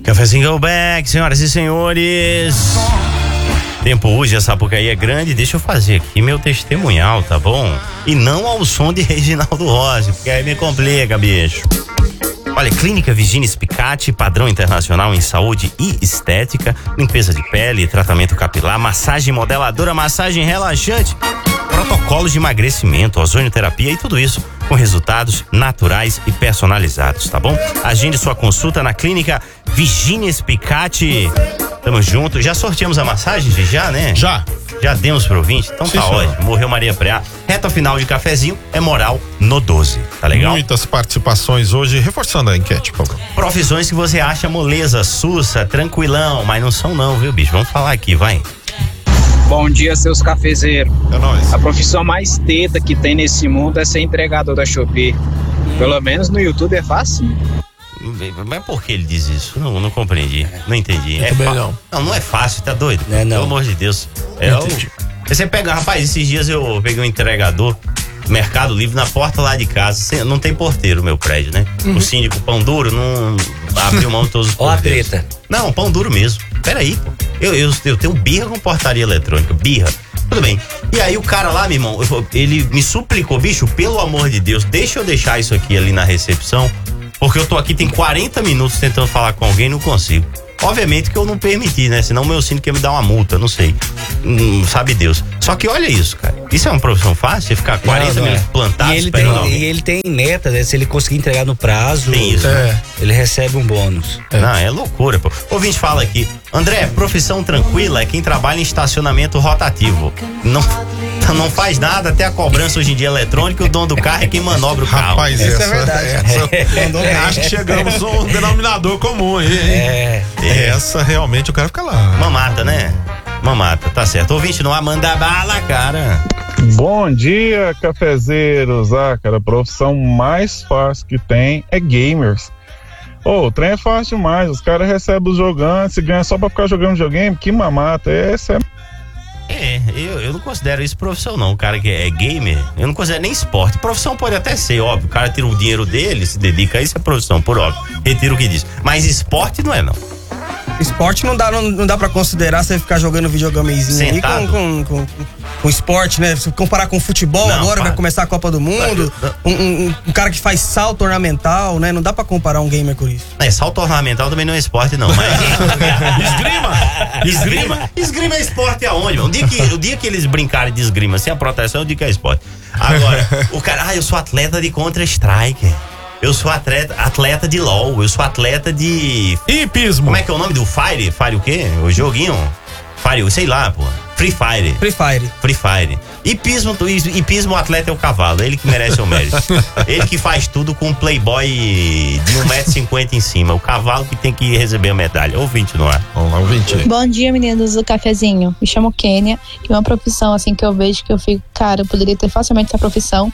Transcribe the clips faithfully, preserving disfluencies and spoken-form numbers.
Cafezinho Go Back, senhoras e senhores. Tempo hoje, a Sapucaí é grande. Deixa eu fazer aqui meu testemunhal, tá bom? E não ao som de Reginaldo Rossi, porque aí me complica, bicho. Olha, Clínica Virginia Spicati, padrão internacional em saúde e estética, limpeza de pele, tratamento capilar, massagem modeladora, massagem relaxante, protocolos de emagrecimento, ozonioterapia e tudo isso com resultados naturais e personalizados, tá bom? Agende sua consulta na Clínica Virginia Spicati. Tamo junto. Já sorteamos a massagem, já, né? Já. Já demos pro ouvinte? Então Sim, tá senhor. ótimo. Morreu Maria Preá. Reta final de cafezinho é moral no doze. Tá legal? Muitas participações hoje, reforçando a enquete, por favor. Profissões que você acha moleza, sussa, tranquilão, mas não são não, viu, bicho? Vamos falar aqui, vai. Bom dia, seus cafezeiros. É nóis. A profissão mais teta que tem nesse mundo é ser entregador da Shopee. Pelo menos no YouTube é fácil. Mas por que ele diz isso? Não, não compreendi. Não entendi. É também fa- não. Não, não é fácil, tá doido? É, não. Pelo amor de Deus. É o... Você pega, rapaz, esses dias eu peguei um entregador, Mercado Livre, na porta lá de casa. Cê- Não tem porteiro, meu prédio, né? O síndico Pão Duro não abriu mão de todos os Ó a porteiros. treta. Não, Pão Duro mesmo. Peraí, pô. Eu, eu, eu tenho birra com portaria eletrônica. Birra. Tudo bem. E aí o cara lá, meu irmão, eu- ele me suplicou, bicho, pelo amor de Deus, deixa eu deixar isso aqui ali na recepção, porque eu tô aqui tem quarenta minutos tentando falar com alguém e não consigo. Obviamente que eu não permiti, né? Senão meu síndico ia me dar uma multa, não sei. Hum, sabe Deus. Só que olha isso, cara. Isso é uma profissão fácil? Você ficar quarenta Não, não minutos é. plantado E ele esperando tem, alguém? e ele tem meta, né? Se ele conseguir entregar no prazo, Tem isso, é, né? ele recebe um bônus. Não, é loucura, pô. O ouvinte fala aqui, André, profissão tranquila é quem trabalha em estacionamento rotativo. Não, não faz nada, até a cobrança hoje em dia é eletrônica, o dono do carro é quem manobra o carro. Rapaz, Isso essa, é verdade. essa- acho que chegamos a um denominador comum aí, hein? É. Essa realmente o cara fica lá. Mamata, né? Mamata, tá certo. Ouvinte no ar, manda bala, cara. Bom dia, cafezeiros. Ah, cara, a profissão mais fácil que tem é gamers. Ô, o trem é fácil demais. Os caras recebem os jogantes e ganham só pra ficar jogando videogame. Que mamata. Essa é. É, eu, eu não considero isso profissão, não. O cara que é gamer, eu não considero nem esporte. Profissão pode até ser, óbvio. O cara tira o dinheiro dele, se dedica a isso, é profissão, por óbvio. Retiro o que diz. Mas esporte não é, não. Esporte não dá, não, não dá pra considerar você ficar jogando videogamezinho aí Sentado. com, com, com, com esporte, né? Se comparar com futebol, Não, agora para. vai começar a Copa do Mundo. Um, um- um cara que faz salto ornamental, né? Não dá pra comparar um gamer com isso. É, salto ornamental também não é esporte, não. Mas... esgrima! Esgrima! Esgrima é esporte aonde, mano? O dia, que, o dia que eles brincarem de esgrima sem a proteção, eu digo que é esporte. Agora, o cara, ah, eu sou atleta de Counter-Strike. Eu sou atleta, atleta de LOL. Eu sou atleta de... Hipismo. Como é que é o nome do Fire? Fire o quê? O joguinho? Fire, sei lá, pô. Free Fire. Free Fire. Free Fire. Hipismo, hipismo, o atleta é o cavalo. Ele que merece o mérito. Ele que faz tudo com um playboy de um metro e cinquenta em cima. O cavalo que tem que receber a medalha. Ouvinte no ar. Vamos lá, ouvinte. Bom dia, meninos do cafezinho. Me chamo Kênia e uma profissão assim que eu vejo que eu fico, cara, eu poderia ter facilmente essa profissão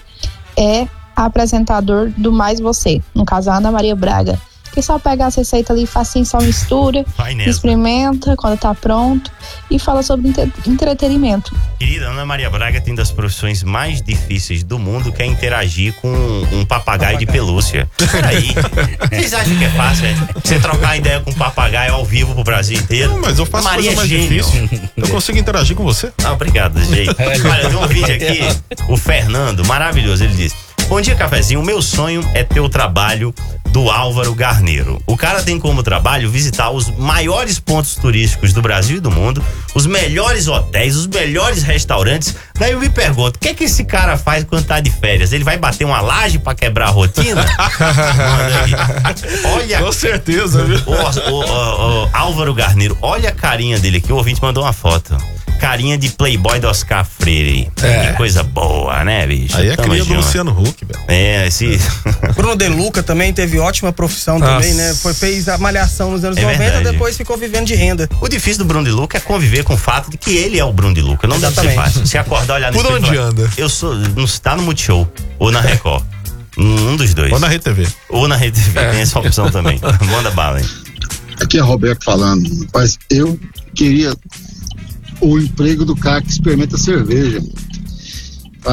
é apresentador do Mais Você. No caso, a Ana Maria Braga. Que só pega as receitas ali, facinho, só mistura, Vai nessa. experimenta quando tá pronto e fala sobre entre- entretenimento. Querida, Ana Maria Braga tem das profissões mais difíceis do mundo, que é interagir com um papagaio de pelúcia. Peraí. Vocês acham que é fácil, é? Você trocar ideia com um papagaio ao vivo pro Brasil inteiro? Não, mas eu faço Maria coisa mais gênio. difícil. Eu consigo interagir com você. Ah, obrigado, gente. Olha, tem um vídeo aqui, o Fernando, maravilhoso, ele diz: bom dia, cafezinho, o meu sonho é ter o trabalho do Álvaro Garneiro. O cara tem como trabalho visitar os maiores pontos turísticos do Brasil e do mundo, os melhores hotéis, os melhores restaurantes. Daí eu me pergunto, o que é que esse cara faz quando tá de férias? Ele vai bater uma laje pra quebrar a rotina? Manda aí. Olha, Com certeza, viu? o, o- o- o Álvaro Garneiro, olha a carinha dele aqui, o ouvinte mandou uma foto. Carinha de playboy do Oscar Freire. É. Que coisa boa, né, bicho? Aí é Tamo cria do junto. Luciano Huck, velho. É, esse... Bruno De Luca também teve ótima profissão Nossa. também, né? Foi, fez a malhação nos anos É noventa, verdade. depois ficou vivendo de renda. O difícil do Bruno de Luca é conviver com o fato de que ele é o Bruno de Luca. Não deve ser Exatamente. fácil. Se acordar, olhar no Por espelho e onde falar, anda? Eu sou... Não está no Multishow. Ou na Record. Um dos dois. Ou na Rede T V. Ou na Rede T V. Tem essa opção também. Manda bala, hein? Aqui é Roberto falando. Rapaz, eu queria o emprego do cara que experimenta cerveja. Pra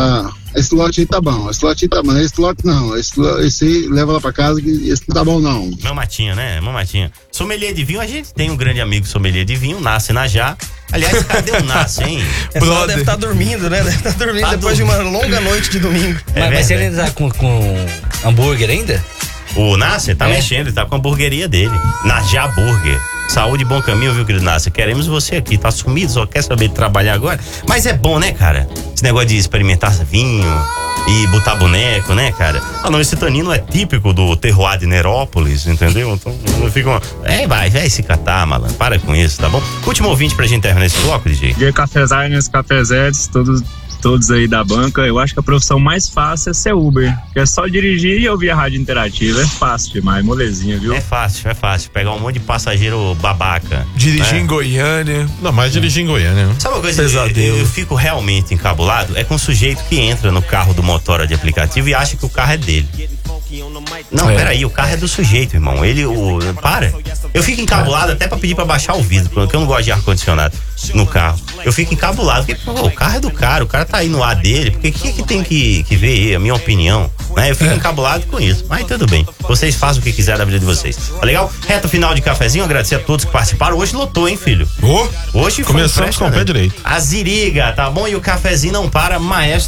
esse lote aí tá bom, esse lote aí tá bom, esse lote não, esse, esse aí leva lá pra casa que esse não tá bom não. Mamatinha, né? Mamatinha. Sommelier de vinho, a gente tem um grande amigo sommelier de vinho, Nasce Najá. Aliás, cadê o Nasce, hein? Essa deve estar tá dormindo, né? Deve estar tá dormindo tá depois do... de uma longa noite de domingo. É mas, mas ele ainda tá com, com hambúrguer ainda? O Nasce tá é. mexendo, ele tá com a hamburgueria dele. Najá Burger. Saúde e bom caminho, viu, querido Nasce? Queremos você aqui, tá sumido, só quer saber de trabalhar agora. Mas é bom, né, cara? Esse negócio de experimentar vinho e botar boneco, né, cara? Ah, não, esse tanino é típico do terroir de Nerópolis, entendeu? Então, fica uma... É, vai, vai se catar, malandro. Para com isso, tá bom? Último ouvinte pra gente terminar esse bloco, D J. E aí, cafezainas, cafezetes, todos... todos aí da banca, eu acho que a profissão mais fácil é ser Uber, que é só dirigir e ouvir a rádio interativa, é fácil demais, molezinha, viu? É fácil, é fácil, pegar um monte de passageiro babaca. Dirigir né? em Goiânia, não, mais dirigir em Goiânia. Sabe uma coisa, eu, eu fico realmente encabulado, é com o sujeito que entra no carro do motora de aplicativo e acha que o carro é dele. Não, é. peraí, o carro é do sujeito, irmão, ele, o, para. Eu fico encabulado até pra pedir pra baixar o vidro, porque eu não gosto de ar-condicionado no carro. Eu fico encabulado, porque pô, o carro é do cara, o cara tá aí no ar dele, porque o que, que tem que, que ver, a minha opinião, né? Eu fico é. encabulado com isso, mas tudo bem, vocês fazem o que quiser da vida de vocês, tá legal? Reta final de cafezinho, agradecer a todos que participaram, hoje lotou, hein, filho? Oh, hoje começamos com o pé direito. A Ziriga, tá bom? E o cafezinho não para, maestro.